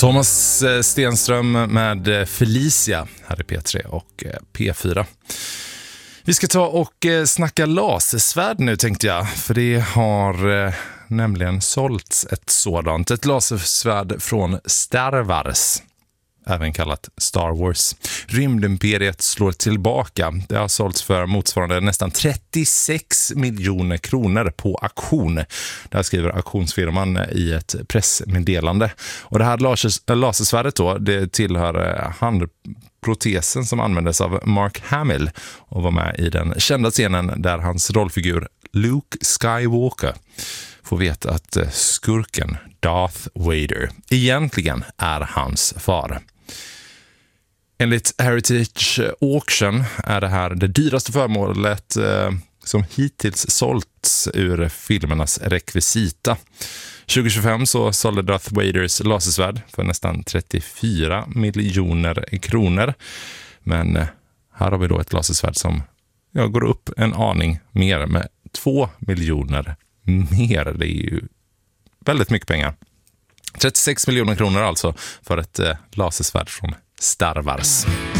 Thomas Stenström med Felicia här i P3 och P4. Vi ska ta och snacka lasersvärd nu, tänkte jag. För det har nämligen sålts ett sådant. Ett lasersvärd från Star Wars, även kallat Star Wars. Rymdimperiet slår tillbaka. Det har sålts för motsvarande nästan 36 miljoner kronor på auktion. Det här skriver auktionsfirman i ett pressmeddelande. Och det här lasersvärdet då, det tillhör handprotesen som användes av Mark Hamill och var med i den kända scenen där hans rollfigur Luke Skywalker får veta att skurken Darth Vader egentligen är hans far. Enligt Heritage Auction är det här det dyraste föremålet som hittills sålts ur filmernas rekvisita. 2025 så sålde Darth Vaders lasersvärd för nästan 34 miljoner kronor. Men här har vi då ett lasersvärd som går upp en aning mer med 2 miljoner mer. Det är ju väldigt mycket pengar. 36 miljoner kronor alltså för ett lasersvärd från Star Wars.